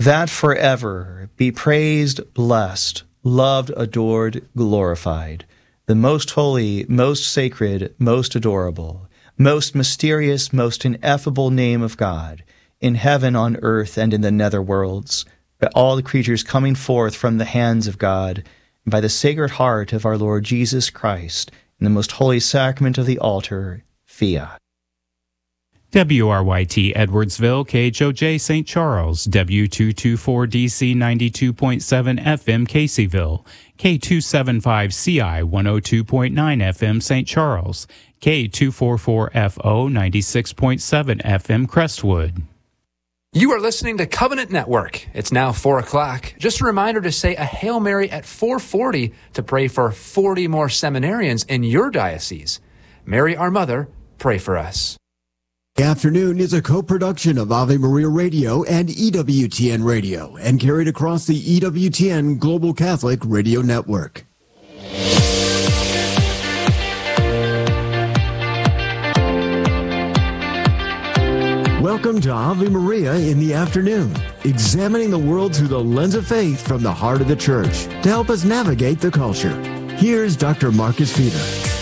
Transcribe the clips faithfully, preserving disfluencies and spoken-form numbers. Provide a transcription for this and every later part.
that forever be praised, blessed, loved, adored, glorified, the most holy, most sacred, most adorable, most mysterious, most ineffable name of God, in heaven, on earth, and in the nether worlds, by all the creatures coming forth from the hands of God, and by the sacred heart of our Lord Jesus Christ, in the most holy sacrament of the altar, fiat. W R Y T Edwardsville, K H O J Saint Charles, W two twenty-four D C ninety-two point seven F M Caseyville, K two seventy-five C I one oh two point nine F M Saint Charles, K two forty-four F O ninety-six point seven F M Crestwood. You are listening to Covenant Network. It's now four o'clock. Just a reminder to say a Hail Mary at four forty to pray for forty more seminarians in your diocese. Mary, our mother, pray for us. The Afternoon is a co-production of Ave Maria Radio and E W T N Radio and carried across the E W T N Global Catholic Radio Network. Welcome to Ave Maria in the Afternoon, examining the world through the lens of faith from the heart of the Church to help us navigate the culture. Here's Doctor Marcus Peter.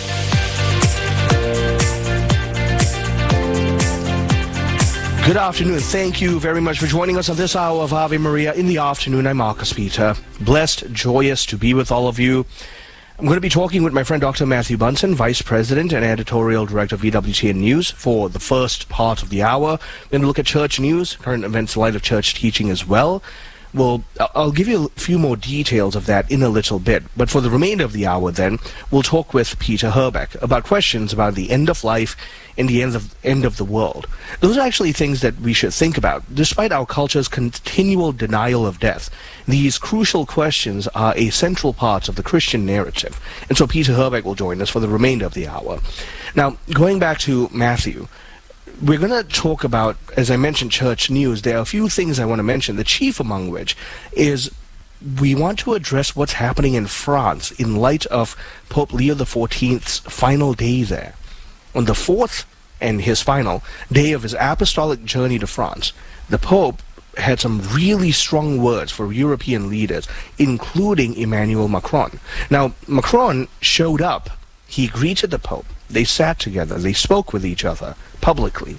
Good afternoon. Thank you very much for joining us on this hour of Ave Maria in the Afternoon. I'm Marcus Peter. Blessed, joyous to be with all of you. I'm going to be talking with my friend Doctor Matthew Bunson, Vice President and Editorial Director of E W T N News, for the first part of the hour. We're going to look at church news, current events in light of church teaching as well. Well, I'll give you a few more details of that in a little bit. But for the remainder of the hour, then, we'll talk with Peter Herbeck about questions about the end of life and the end of, end of the world. Those are actually things that we should think about. Despite our culture's continual denial of death, these crucial questions are a central part of the Christian narrative. And so Peter Herbeck will join us for the remainder of the hour. Now, going back to Matthew, we're going to talk about, as I mentioned, church news. There are a few things I want to mention, the chief among which is we want to address what's happening in France in light of Pope Leo the fourteenth's final day there. On the fourth and his final day of his apostolic journey to France, the Pope had some really strong words for European leaders, including Emmanuel Macron. Now, Macron showed up. He greeted the Pope. They sat together. They spoke with each other publicly.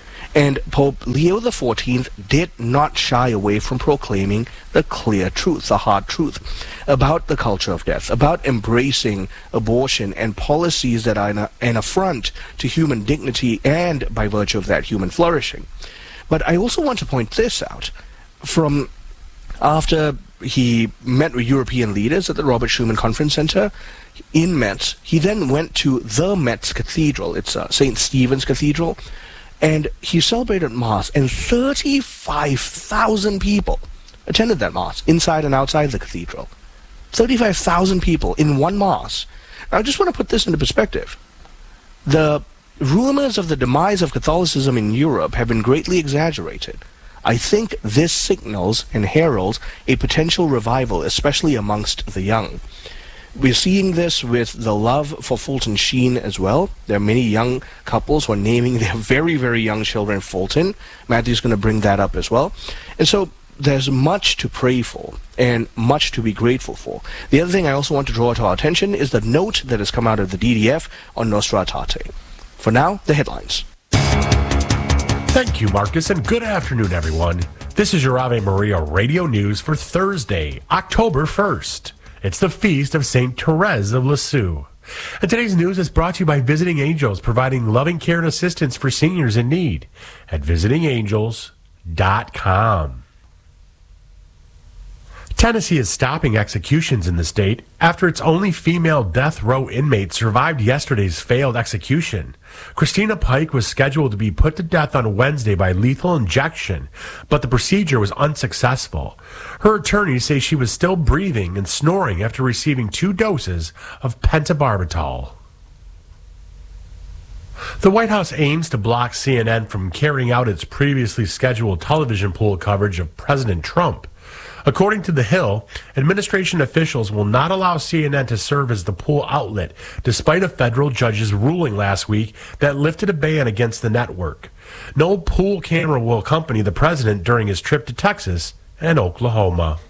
And Pope Leo the fourteenth did not shy away from proclaiming the clear truth, the hard truth, about the culture of death, about embracing abortion and policies that are an, an affront to human dignity and, by virtue of that, human flourishing. But I also want to point this out. From after he met with European leaders at the Robert Schuman Conference Center in Metz, he then went to the Metz Cathedral. It's uh, Saint Stephen's Cathedral. And he celebrated Mass, and thirty-five thousand people attended that Mass, inside and outside the cathedral. thirty-five thousand people in one Mass. Now, I just want to put this into perspective. The rumors of the demise of Catholicism in Europe have been greatly exaggerated. I think this signals and heralds a potential revival, especially amongst the young. We're seeing this with the love for Fulton Sheen as well. There are many young couples who are naming their very, very young children Fulton. Matthew's going to bring that up as well. And so there's much to pray for and much to be grateful for. The other thing I also want to draw to our attention is the note that has come out of the D D F on Nostra Aetate. For now, the headlines. Thank you, Marcus, and good afternoon, everyone. This is your Ave Maria Radio News for Thursday, October first. It's the feast of Saint Therese of Lisieux. And today's news is brought to you by Visiting Angels, providing loving care and assistance for seniors in need at visiting angels dot com. Tennessee is stopping executions in the state after its only female death row inmate survived yesterday's failed execution. Christina Pike was scheduled to be put to death on Wednesday by lethal injection, but the procedure was unsuccessful. Her attorneys say she was still breathing and snoring after receiving two doses of pentobarbital. The White House aims to block C N N from carrying out its previously scheduled television pool coverage of President Trump. According to The Hill, administration officials will not allow C N N to serve as the pool outlet, despite a federal judge's ruling last week that lifted a ban against the network. No pool camera will accompany the president during his trip to Texas and Oklahoma.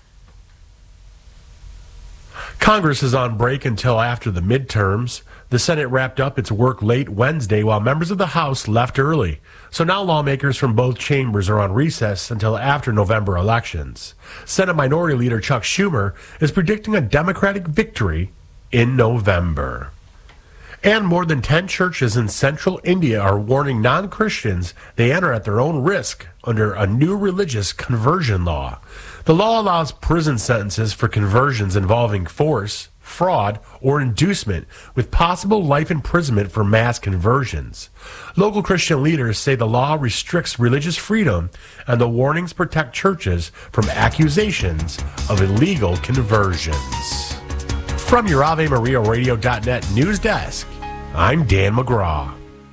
Congress is on break until after the midterms. The Senate wrapped up its work late Wednesday while members of the House left early. So now lawmakers from both chambers are on recess until after November elections. Senate Minority Leader Chuck Schumer is predicting a Democratic victory in November. And more than ten churches in central India are warning non-Christians they enter at their own risk under a new religious conversion law. The law allows prison sentences for conversions involving force, fraud, or inducement, with possible life imprisonment for mass conversions. Local Christian leaders say the law restricts religious freedom, and the warnings protect churches from accusations of illegal conversions. From your Ave Maria Radio dot net news desk, I'm Dan McGraw.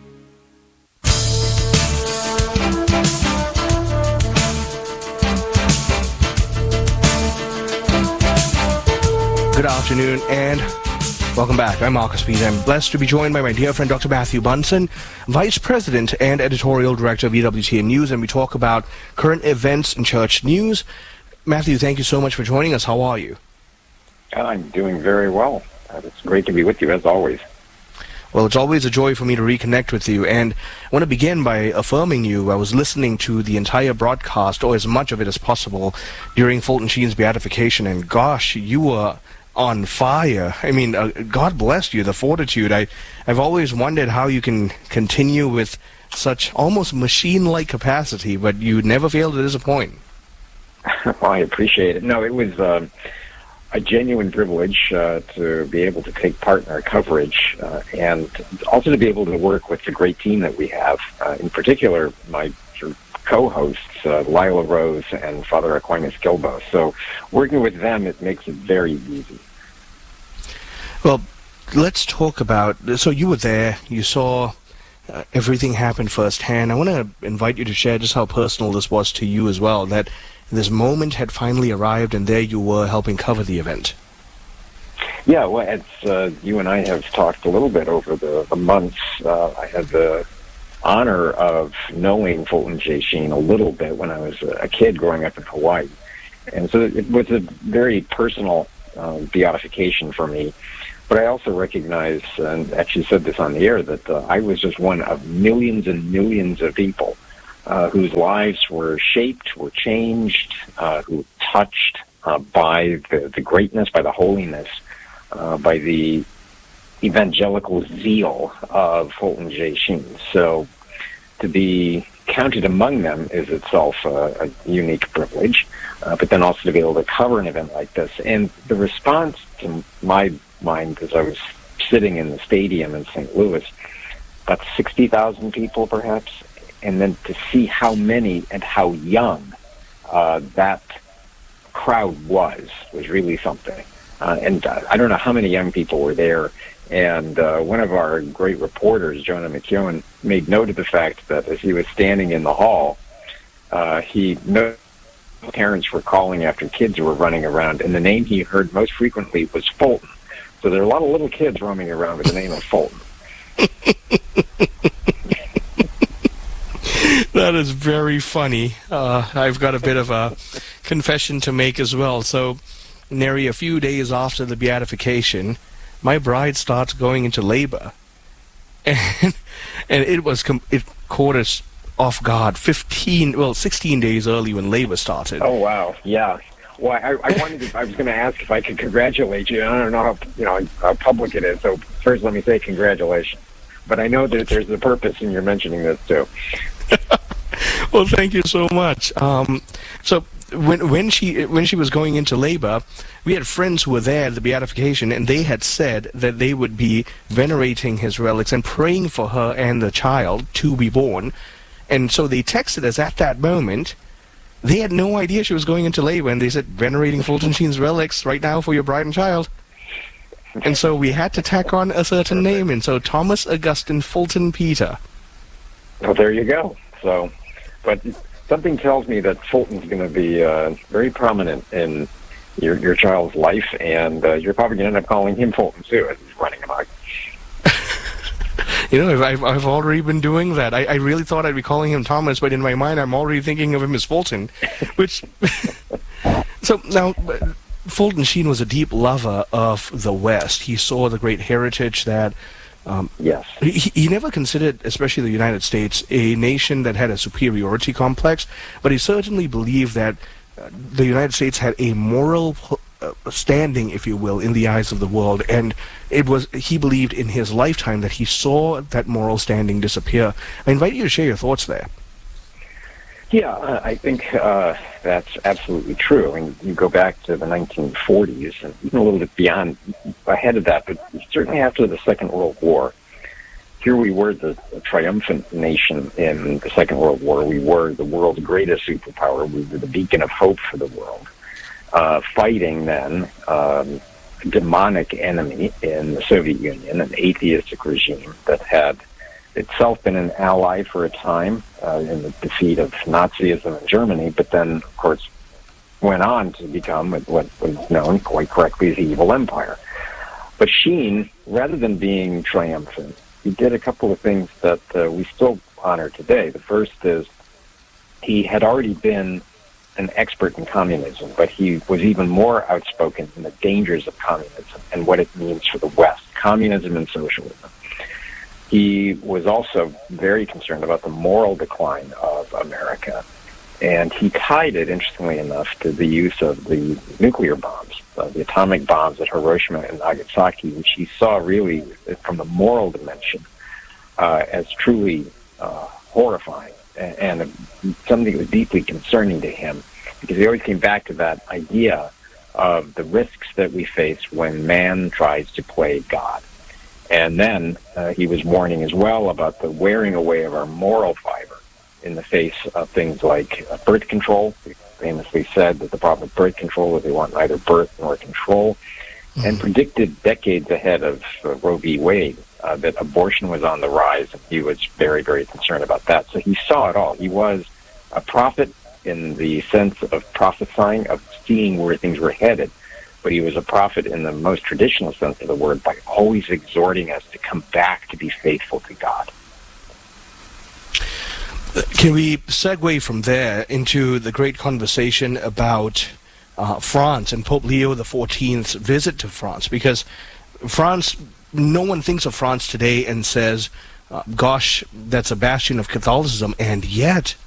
Good afternoon and welcome back. I'm Marcus Peter. I'm blessed to be joined by my dear friend Doctor Matthew Bunson, Vice President and Editorial Director of E W T N News, and we talk about current events in church news. Matthew, thank you so much for joining us. How are you? I'm doing very well. It's great to be with you, as always. Well, it's always a joy for me to reconnect with you, and I want to begin by affirming you. I was listening to the entire broadcast, or as much of it as possible, during Fulton Sheen's beatification, and gosh, you were on fire. I mean, uh, God bless you, the fortitude. I, I've always wondered how you can continue with such almost machine-like capacity, but you never fail to disappoint. Well, I appreciate it. No, it was uh, a genuine privilege uh, to be able to take part in our coverage uh, and also to be able to work with the great team that we have. Uh, in particular, my co-hosts, uh, Lila Rose and Father Aquinas Gilbo. So working with them, it makes it very easy. Well, let's talk about, so you were there, you saw uh, everything happen firsthand. I want to invite you to share just how personal this was to you as well, that this moment had finally arrived and there you were helping cover the event. Yeah, well, it's, uh, you and I have talked a little bit over the, the months. Uh, I had the honor of knowing Fulton J. Sheen a little bit when I was a kid growing up in Hawaii. And so it was a very personal uh, beatification for me. But I also recognize, and actually said this on the air, that uh, I was just one of millions and millions of people uh, whose lives were shaped, were changed, uh, who touched uh, by the, the greatness, by the holiness, uh, by the evangelical zeal of Fulton J. Sheen. So to be counted among them is itself a, a unique privilege, uh, but then also to be able to cover an event like this. And the response to my mind, as I was sitting in the stadium in Saint Louis, about sixty thousand people perhaps, and then to see how many and how young uh, that crowd was, was really something. Uh, and uh, I don't know how many young people were there. And uh, one of our great reporters, Jonah McEwen, made note of the fact that as he was standing in the hall, uh, he noticed parents were calling after kids who were running around, and the name he heard most frequently was Fulton. So there are a lot of little kids roaming around with the name of Fulton. That is very funny. Uh, I've got a bit of a confession to make as well. So, nary a few days after the beatification, my bride starts going into labor, and and it was com- it caught us off guard. Fifteen, well, sixteen days early when labor started. Oh wow, yeah. Well, I, I wanted to, I was going to ask if I could congratulate you. I don't know how you know how public it is. So first, let me say congratulations. But I know that there's a purpose in your mentioning this too. Well, thank you so much. Um, so. When when she when she was going into labor, we had friends who were there at the beatification, and they had said that they would be venerating his relics and praying for her and the child to be born. And so they texted us at that moment. They had no idea she was going into labor, and they said, venerating Fulton Sheen's relics right now for your bride and child. And so we had to tack on a certain name, and so Thomas Augustine Fulton Peter. Well, there you go. So, but something tells me that Fulton's going to be uh, very prominent in your your child's life, and uh, you're probably going to end up calling him Fulton too as he's running amok. You know, I've, I've already been doing that. I, I really thought I'd be calling him Thomas, but in my mind, I'm already thinking of him as Fulton. Which, so now, Fulton Sheen was a deep lover of the West. He saw the great heritage that. Um, yes. He, he never considered, especially the United States, a nation that had a superiority complex, but he certainly believed that uh, the United States had a moral uh, standing, if you will, in the eyes of the world, and it was he believed in his lifetime that he saw that moral standing disappear. I invite you to share your thoughts there. Yeah, uh, I think uh, that's absolutely true. I mean, you go back to the nineteen forties, and even a little bit beyond, ahead of that, but certainly after the Second World War, here we were the, the triumphant nation in the Second World War. We were the world's greatest superpower. We were the beacon of hope for the world, uh, fighting then um, a demonic enemy in the Soviet Union, an atheistic regime that had itself been an ally for a time uh, in the defeat of Nazism in Germany, but then, of course, went on to become what was known quite correctly as the evil empire. But Sheen, rather than being triumphant, he did a couple of things that uh, we still honor today. The first is he had already been an expert in communism, but he was even more outspoken in the dangers of communism and what it means for the West, communism and socialism. He was also very concerned about the moral decline of America, and he tied it, interestingly enough, to the use of the nuclear bombs, uh, the atomic bombs at Hiroshima and Nagasaki, which he saw really from the moral dimension uh, as truly uh, horrifying and, and something that was deeply concerning to him, because he always came back to that idea of the risks that we face when man tries to play God. And then uh, he was warning as well about the wearing away of our moral fiber in the face of things like uh, birth control. He famously said that the problem with birth control is they want neither birth nor control, mm-hmm. and predicted decades ahead of uh, Roe v. Wade uh, that abortion was on the rise, and he was very, very concerned about that. So he saw it all. He was a prophet in the sense of prophesying, of seeing where things were headed. But he was a prophet in the most traditional sense of the word by always exhorting us to come back to be faithful to God. Can we segue from there into the great conversation about uh, France and Pope Leo the fourteenth's visit to France? Because France, no one thinks of France today and says, uh, gosh, that's a bastion of Catholicism, and yet